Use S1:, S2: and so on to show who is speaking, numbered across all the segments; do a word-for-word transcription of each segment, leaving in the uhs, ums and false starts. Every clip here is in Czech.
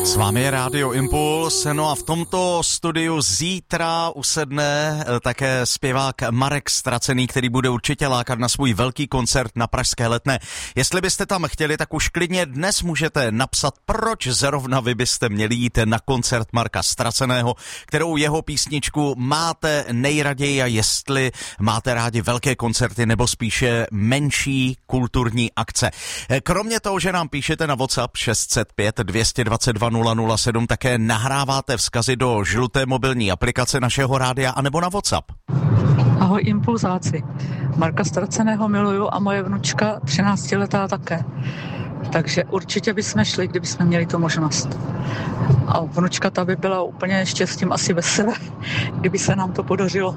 S1: S vámi je Rádio Impuls, no a v tomto studiu zítra usedne také zpěvák Marek Stracený, který bude určitě lákat na svůj velký koncert na Pražské Letné. Jestli byste tam chtěli, tak už klidně dnes můžete napsat, proč zrovna vy byste měli jít na koncert Marka Straceného, kterou jeho písničku máte nejraději a jestli máte rádi velké koncerty nebo spíše menší kulturní akce. Kromě toho, že nám píšete na WhatsApp šest set pět dvě dva dva nula nula sedm, také nahráváte vzkazy do žluté mobilní aplikace našeho rádia anebo na WhatsApp.
S2: Ahoj impulzáci. Marka Straceného miluju a moje vnučka třináctiletá také. Takže určitě bychom šli, kdybychom měli tu možnost. A vnučka ta by byla úplně štěstím asi bez sebe, kdyby se nám to podařilo.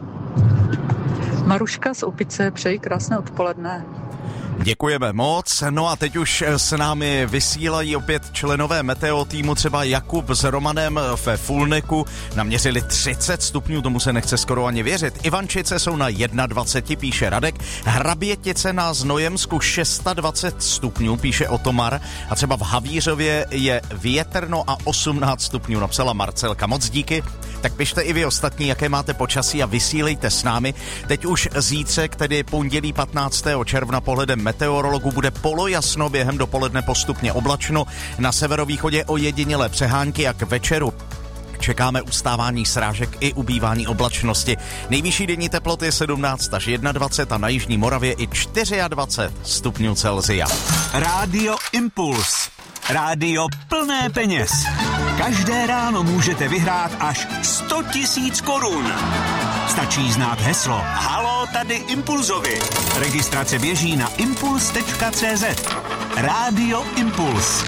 S2: Maruška z Opice, přeji krásné odpoledne.
S1: Děkujeme moc. No a teď už s námi vysílají opět členové Meteo týmu, třeba Jakub s Romanem ve Fulneku. Naměřili třicet stupňů, tomu se nechce skoro ani věřit. Ivančice jsou na dvacet jedna, píše Radek. Hrabětice na Znojemsku dvacet šest stupňů, píše Otomar. A třeba v Havířově je větrno a osmnáct stupňů, napsala Marcelka. Moc díky. Tak pište i vy ostatní, jaké máte počasí a vysílejte s námi. Teď už zítřek, tedy pondělí patnáctého června, pohledem meteorologů bude polojasno, během dopoledne postupně oblačno, na severovýchodě ojedinělé přehánky a k večeru čekáme ustávání srážek i ubývání oblačnosti. Nejvyšší denní teploty je sedmnáct až dvacet jedna a na jižní Moravě i dvacet čtyři stupňů Celsia.
S3: Rádio Impuls. Rádio plné peněz. Každé ráno můžete vyhrát až sto tisíc korun. Stačí znát heslo Haló, tady Impulzovi. Registrace běží na impuls tečka cé zet. Rádio Impuls.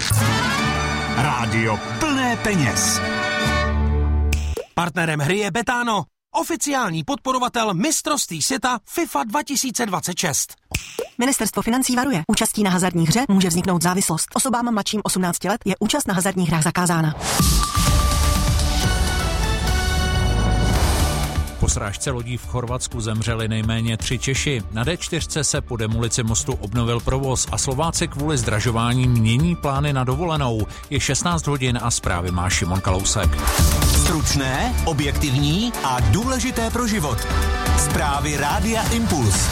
S3: Rádio plné peněz.
S4: Partnerem hry je Betano, oficiální podporovatel mistrovství světa FIFA dva tisíce dvacet šest.
S5: Ministerstvo financí varuje. Účastí na hazardní hře může vzniknout závislost. Osobám mladším osmnácti let je účast na hazardních hrách zakázána.
S6: Po srážce lodí v Chorvatsku zemřeli nejméně tři Češi. Na dé čtyři se po demolici mostu obnovil provoz a Slováci kvůli zdražování mění plány na dovolenou. Je šestnáct hodin a zprávy má Šimon Kalousek.
S3: Stručné, objektivní a důležité pro život. Zprávy Rádia Impuls.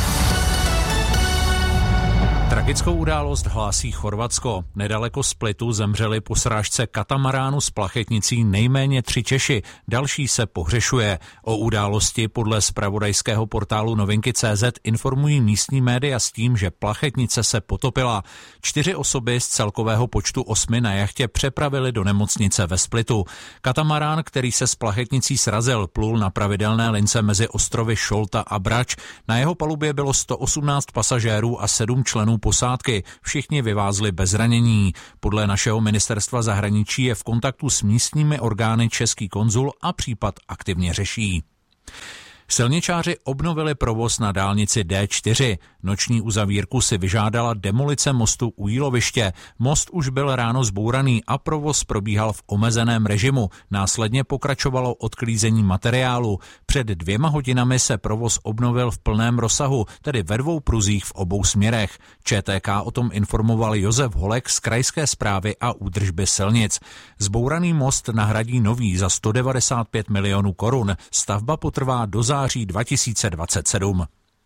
S6: Tragickou událost hlásí Chorvatsko. Nedaleko Splitu zemřeli po srážce katamaránu s plachetnicí nejméně tři Češi. Další se pohřešuje. O události podle zpravodajského portálu Novinky tečka cé zet informují místní média s tím, že plachetnice se potopila. Čtyři osoby z celkového počtu osmi na jachtě přepravili do nemocnice ve Splitu. Katamarán, který se s plachetnicí srazil, plul na pravidelné lince mezi ostrovy Šolta a Brač. Na jeho palubě bylo sto osmnáct pasažérů a sedm členů posádky. Všichni vyvázli bez zranění. Podle našeho ministerstva zahraničí je v kontaktu s místními orgány český konzul a případ aktivně řeší. Silničáři obnovili provoz na dálnici dé čtyři. Noční uzavírku si vyžádala demolice mostu u Jíloviště. Most už byl ráno zbouraný a provoz probíhal v omezeném režimu. Následně pokračovalo odklízení materiálu. Před dvěma hodinami se provoz obnovil v plném rozsahu, tedy ve dvou pruzích v obou směrech. ČTK o tom informoval Josef Holek z Krajské správy a údržby silnic. Zbouraný most nahradí nový za sto devadesát pět milionů korun. Stavba potrvá do září dva tisíce dvacet sedm.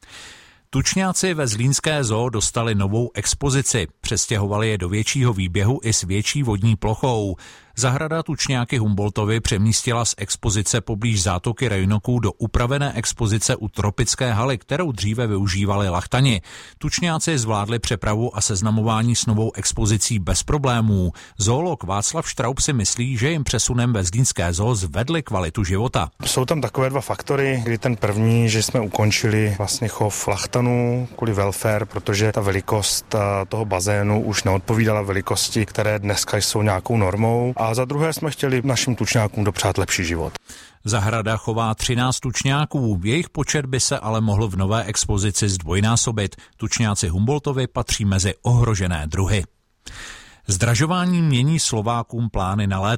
S6: Tučňáci ve zlínské zoo dostali novou expozici. Přestěhovali je do většího výběhu i s větší vodní plochou. Zahrada Tučňáky Humboldtovy přemístila z expozice poblíž zátoky Rejnoků do upravené expozice u tropické haly, kterou dříve využívali lachtani. Tučňáci zvládli přepravu a seznamování s novou expozicí bez problémů. Zoolog Václav Štraub si myslí, že jim přesunem ve zlínské zoo zvedli kvalitu života.
S7: Jsou tam takové dva faktory, kdy ten první, že jsme ukončili vlastně chov lachtanů kvůli welfare, protože ta velikost toho bazénu už neodpovídala velikosti, které dneska jsou nějakou normou. A za druhé jsme chtěli našim tučňákům dopřát lepší život.
S6: Zahrada chová třináct tučňáků, jejich počet by se ale mohl v nové expozici zdvojnásobit. Tučňáci Humboldtovy patří mezi ohrožené druhy. Zdražování mění Slovákům plány na léto.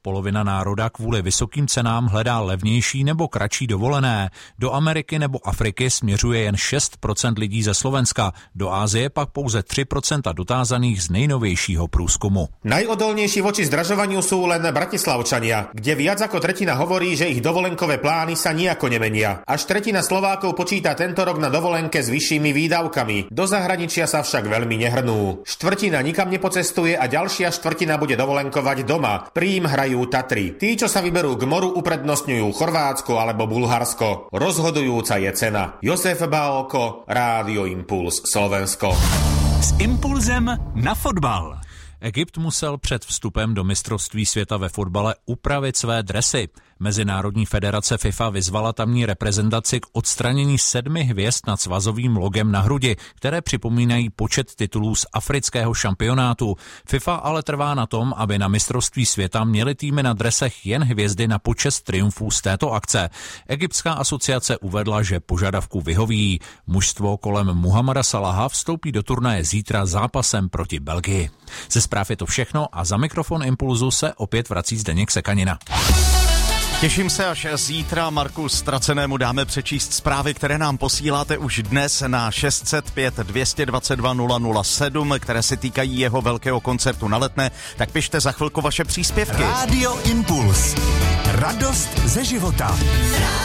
S6: Polovina národa kvůli vysokým cenám hledá levnější nebo kratší dovolené. Do Ameriky nebo Afriky směřuje jen šest procent lidí ze Slovenska, do Ázie pak pouze tři procenta dotázaných z nejnovějšího průzkumu.
S8: Najodolnejší voči zdražovaniu sú len Bratislavčania, kde viac ako tretina hovorí, že ich dovolenkové plány sa nijako nemenia. Až tretina Slovákov počíta tento rok na dovolenke s vyššími výdavkami. Do zahraničia sa však veľmi nehrnú. Štvrtina nikam nepocestuje a ďalšia štvrtina bude dovolenkovať doma. Príjm hrajú Tatry. Tí, čo sa vyberú k moru, uprednostňujú Chorvátsko alebo Bulharsko. Rozhodujúca je cena. Josef Bálko, Rádio Impuls, Slovensko.
S3: S impulzem na fotbal.
S6: Egypt musel před vstupem do mistrovství světa ve fotbale upravit své dresy. Mezinárodní federace FIFA vyzvala tamní reprezentaci k odstranění sedmi hvězd nad svazovým logem na hrudi, které připomínají počet titulů z afrického šampionátu. FIFA ale trvá na tom, aby na mistrovství světa měly týmy na dresech jen hvězdy na počest triumfů z této akce. Egyptská asociace uvedla, že požadavku vyhoví. Mužstvo kolem Muhammada Salaha vstoupí do turnaje zítra zápasem proti Belgii. Ze zpráv je to všechno a za mikrofon Impulzu se opět vrací Zdeněk Sekanina.
S1: Těším se, až zítra Marku Ztracenému dáme přečíst zprávy, které nám posíláte už dnes na šest set pět dvě dva dva nula nula sedm, které se týkají jeho velkého koncertu na Letné, tak pište za chvilku vaše příspěvky.
S3: Rádio Impuls. Radost ze života.